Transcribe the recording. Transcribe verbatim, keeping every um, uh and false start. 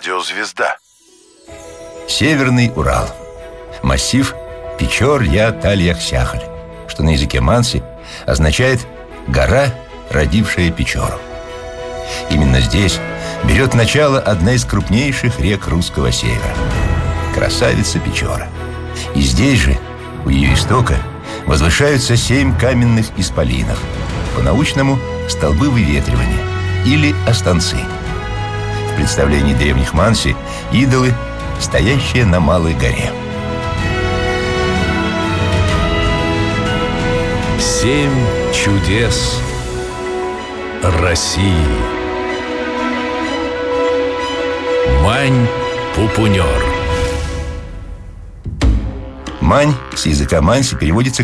радиозвезда. Северный Урал. Массив Печор-Я-Тальяхсяхаль, что на языке манси означает «гора, родившая Печору». Именно здесь берет начало одна из крупнейших рек русского севера – красавица Печора. И здесь же, у ее истока, возвышаются семь каменных исполинов, по-научному – столбы выветривания или останцы. В представлении древних манси идолы, стоящие на Малой горе. Семь чудес России. Мань-пупунер. Мань с языка манси переводится